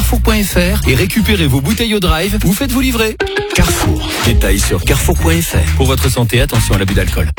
carrefour.fr et récupérez vos bouteilles au drive ou faites-vous livrer. Carrefour. Détails sur carrefour.fr. Pour votre santé, attention à l'abus d'alcool.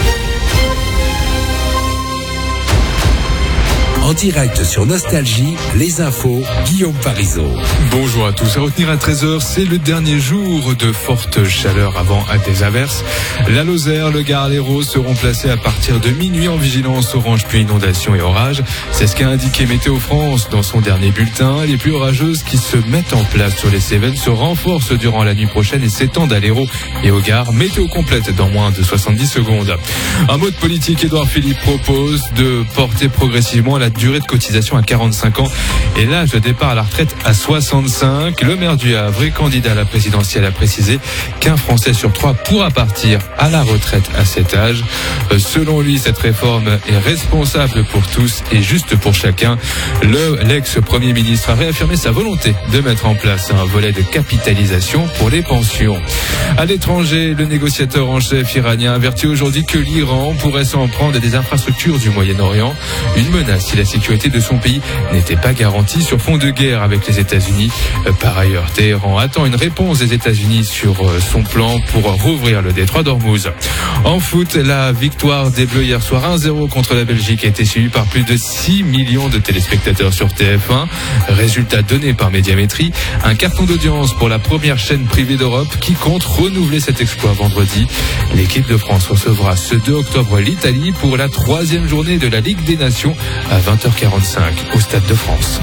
En direct sur Nostalgie, les infos, Guillaume Parisot. Bonjour à tous. À retenir à 13h, c'est le dernier jour de forte chaleur avant des averses. La Lozère, le Gard, l'Hérault seront placés à partir de minuit en vigilance orange puis inondation et orage. C'est ce qu'a indiqué Météo France dans son dernier bulletin. Les pluies orageuses qui se mettent en place sur les Cévennes se renforcent durant la nuit prochaine et s'étendent à l'Hérault et au Gard. Météo complète dans moins de 70 secondes. Un mot de politique, Édouard Philippe propose de porter progressivement la durée de cotisation à 45 ans et l'âge de départ à la retraite à 65. Le maire du Havre et candidat à la présidentielle a précisé qu'un Français sur 3 pourra partir à la retraite à cet âge. Selon lui, cette réforme est responsable pour tous et juste pour chacun. L'ex-premier ministre a réaffirmé sa volonté de mettre en place un volet de capitalisation pour les pensions. À l'étranger, le négociateur en chef iranien avertit aujourd'hui que l'Iran pourrait s'en prendre à des infrastructures du Moyen-Orient. Une menace si la sécurité de son pays n'était pas garantie sur fond de guerre avec les États-Unis. Par ailleurs, Téhéran attend une réponse des États-Unis sur son plan pour rouvrir le détroit d'Ormuz. En foot, la victoire des Bleus hier soir 1-0 contre la Belgique a été suivie par plus de 6 millions de téléspectateurs sur TF1. Résultat donné par Médiamétrie, un carton d'audience pour la première chaîne privée d'Europe qui compte renouveler cet exploit vendredi. L'équipe de France recevra ce 2 octobre l'Italie pour la 3e journée de la Ligue des Nations à 20h45 au Stade de France.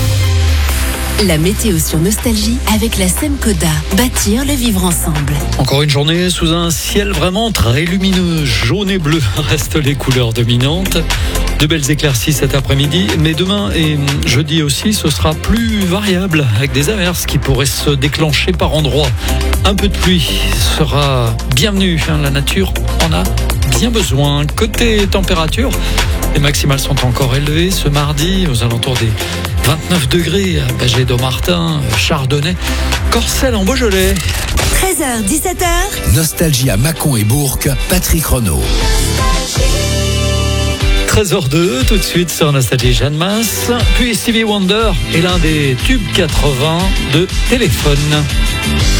La météo sur Nostalgie avec la Semcoda. Bâtir le vivre ensemble. Encore une journée sous un ciel vraiment très lumineux. Jaune et bleu restent les couleurs dominantes. De belles éclaircies cet après-midi, mais demain et jeudi aussi, ce sera plus variable avec des averses qui pourraient se déclencher par endroits. Un peu de pluie sera bienvenue. La nature en a bien besoin. Côté température, les maximales sont encore élevées ce mardi aux alentours des 29 degrés à Bâgé-Dommartin, Chardonnay, Corcelles en Beaujolais. 13h, 17h. Nostalgie à Mâcon et Bourg, Patrick Renaud. 13h02, tout de suite sur Nostalgie, Jeanne Masse. Puis Stevie Wonder est l'un des tubes 80 de Téléphone.